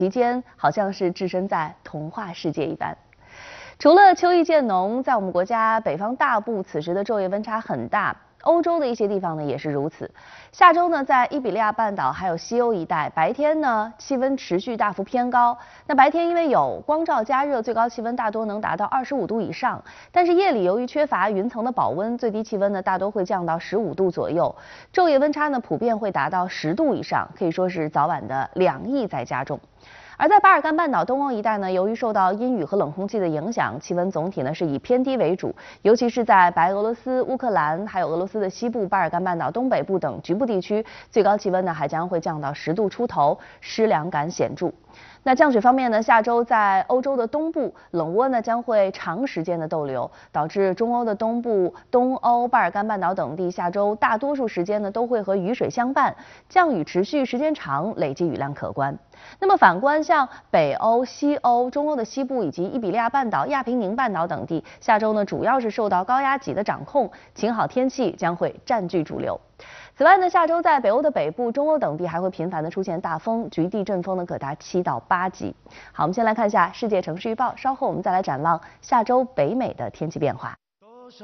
期间好像是置身在童话世界一般。除了秋意渐浓，在我们国家北方大部，此时的昼夜温差很大。欧洲的一些地方呢也是如此。下周呢，在伊比利亚半岛还有西欧一带，白天呢气温持续大幅偏高。那白天因为有光照加热，最高气温大多能达到25度以上。但是夜里由于缺乏云层的保温，最低气温呢大多会降到15度左右。昼夜温差呢普遍会达到10度以上，可以说是早晚的凉意在加重。而在巴尔干半岛东欧一带呢，由于受到阴雨和冷空气的影响，气温总体呢是以偏低为主，尤其是在白俄罗斯、乌克兰，还有俄罗斯的西部、巴尔干半岛东北部等局部地区，最高气温呢还将会降到10度出头，湿凉感显著。那降水方面呢，下周在欧洲的东部，冷涡呢将会长时间的逗留，导致中欧的东部、东欧、巴尔干半岛等地下周大多数时间呢都会和雨水相伴，降雨持续时间长，累积雨量可观。那么反观像北欧、西欧、中欧的西部以及伊比利亚半岛、亚平宁半岛等地，下周呢主要是受到高压脊的掌控，晴好天气将会占据主流。此外呢，下周在北欧的北部、中欧等地还会频繁的出现大风，局地阵风呢可达7到8级。好，我们先来看一下世界城市预报，稍后我们再来展望下周北美的天气变化。